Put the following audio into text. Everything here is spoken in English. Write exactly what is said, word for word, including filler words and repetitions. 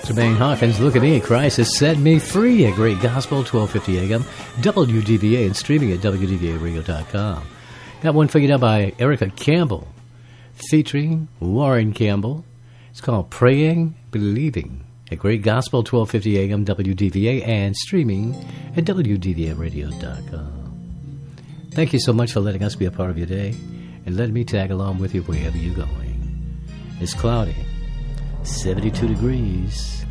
Tremaine Hawkins, Look at Me, Christ has set me free. A great gospel, twelve fifty A M, W D V A, and streaming at W D V A radio dot com. Got one figured out by Erica Campbell, featuring Warren Campbell. It's called Praying, Believing. A great gospel, twelve fifty A M, W D V A, and streaming at W D V A radio dot com. Thank you so much for letting us be a part of your day, and let me tag along with you wherever you're going. It's cloudy, seventy-two degrees.